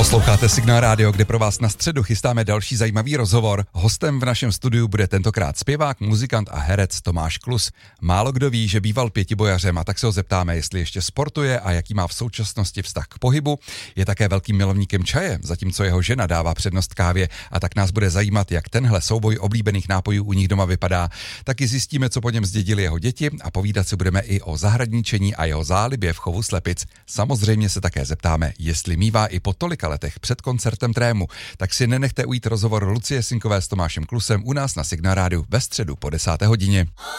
Posloucháte Signál Radio, kde pro vás na středu chystáme další zajímavý rozhovor. Hostem v našem studiu bude tentokrát zpěvák, muzikant a herec Tomáš Klus. Málo kdo ví, že býval pětibojařem, a tak se ho zeptáme, jestli ještě sportuje a jaký má v současnosti vztah k pohybu. Je také velkým milovníkem čaje, zatímco jeho žena dává přednost kávě, a tak nás bude zajímat, jak tenhle souboj oblíbených nápojů u nich doma vypadá. Taky zjistíme, co po něm zdědili jeho děti, a povídat si budeme i o zahradničení a jeho zálibě v chovu slepic. Samozřejmě se také zeptáme, jestli mívá i po tolika letech před koncertem trému. Tak si nenechte ujít rozhovor Lucie Sinkové s Tomášem Klusem u nás na Signál Rádiu ve středu po 10. hodině.